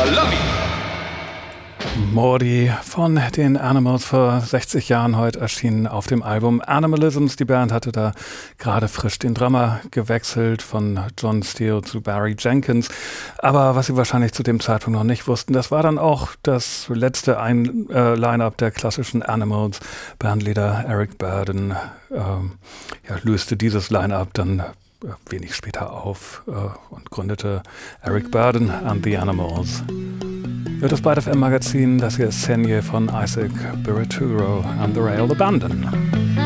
Salami. Mordi von den Animals, vor 60 Jahren heute erschienen auf dem Album Animalisms. Die Band hatte da gerade frisch den Drummer gewechselt von John Steele zu Barry Jenkins. Aber was sie wahrscheinlich zu dem Zeitpunkt noch nicht wussten, das war dann auch das letzte Line-Up der klassischen Animals. Bandleader Eric Burdon löste dieses Line-Up dann wenig später auf und gründete Eric Burdon and the Animals. Hört das Byte FM Magazin, das hier ist Senje von Isaac Biraturo and the Rail Abandon.